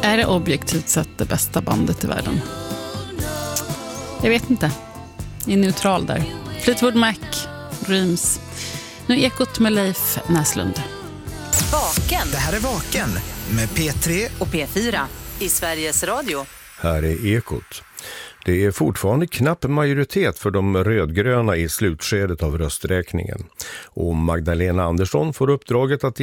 Är det objektivt sett det bästa bandet i världen? Jag vet inte. Jag är neutral där. Fleetwood Mac, Dreams. Nu Ekot med Leif Näslund. Vaken. Det här är Vaken med P3 och P4 i Sveriges Radio. Här är Ekot. Det är fortfarande knapp majoritet för de rödgröna i slutskedet av rösträkningen. Och Magdalena Andersson får uppdraget att